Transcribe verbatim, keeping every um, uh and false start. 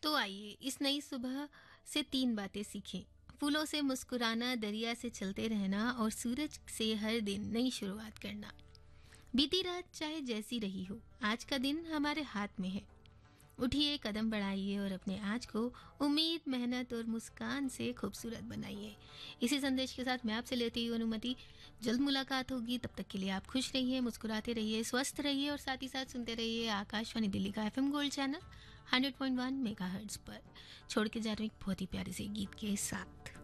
तो आइए इस नई सुबह से तीन बातें सीखें। फूलों से मुस्कुराना, दरिया से चलते रहना और सूरज से हर दिन नई शुरुआत करना। बीती रात चाहे जैसी रही हो, आज का दिन हमारे हाथ में है। उठिए, कदम बढ़ाइए और अपने आज को उम्मीद, मेहनत और मुस्कान से खूबसूरत बनाइए। इसी संदेश के साथ मैं आपसे लेती हूँ अनुमति। जल्द मुलाकात होगी, तब तक के लिए आप खुश रहिए, मुस्कुराते रहिए, स्वस्थ रहिए और साथ ही साथ सुनते रहिए आकाशवाणी दिल्ली का FM gold channel hundred point one megahertz पर। छोड़ के जा रही हूँ एक बहुत ही प्यारे से गीत के साथ।